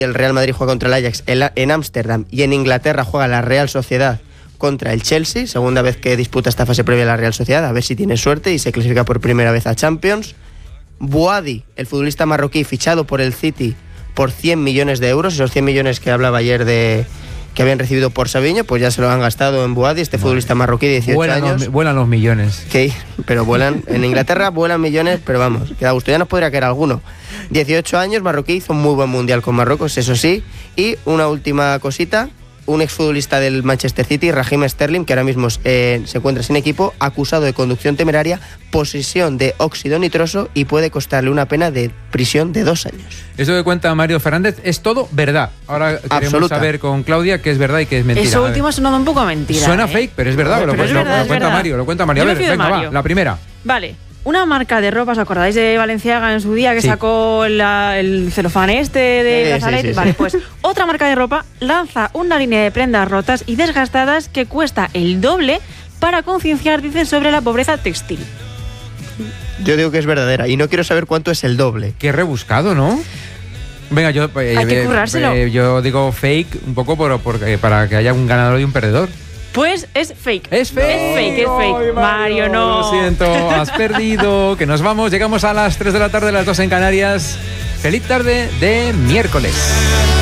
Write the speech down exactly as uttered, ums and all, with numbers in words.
El Real Madrid juega contra el Ajax en Ámsterdam y en Inglaterra juega la Real Sociedad contra el Chelsea, segunda vez que disputa esta fase previa la Real Sociedad, a ver si tiene suerte y se clasifica por primera vez a Champions. Bouhaddi, el futbolista marroquí fichado por el City por cien millones de euros, esos cien millones que hablaba ayer de que habían recibido por Sabiño, pues ya se lo han gastado en Bouhaddi, este futbolista marroquí de dieciocho vuelan años. Los, vuelan los millones. Que, pero vuelan, en Inglaterra vuelan millones, pero vamos, que da gusto, ya nos podría caer alguno. dieciocho años, marroquí, hizo un muy buen mundial con Marruecos, eso sí. Y una última cosita, un exfutbolista del Manchester City, Raheem Sterling, que ahora mismo eh, se encuentra sin equipo, acusado de conducción temeraria, posesión de óxido nitroso y puede costarle una pena de prisión de dos años. Eso que cuenta Mario Fernández es todo verdad. Ahora queremos Absoluta. saber con Claudia qué es verdad y qué es mentira. Eso último ha sonado un poco a mentira. Suena ¿eh? fake, pero es verdad. Pero lo, es lo- verdad, lo es cuenta verdad. Mario, lo cuenta Mario. Yo A me ver, fío de venga, Mario. va, la primera. Vale. Una marca de ropa, ¿os acordáis de Balenciaga en su día que Sí. sacó la- el celofán este de Sí, Nazaret? sí, sí, Vale, sí. pues otra marca de ropa lanza una línea de prendas rotas y desgastadas que cuesta el doble para concienciar, dicen, sobre la pobreza textil. Yo digo que es verdadera y no quiero saber cuánto es el doble. Qué rebuscado, ¿no? Venga, yo, eh, Hay que eh, currárselo. eh, yo digo fake un poco por, por- eh, para que haya un ganador y un perdedor. Pues es fake. Es fake. Es fake, es fake. Ay, Mario, no. Lo siento, has perdido. Que nos vamos. Llegamos a las tres de la tarde, las dos en Canarias. Feliz tarde de miércoles.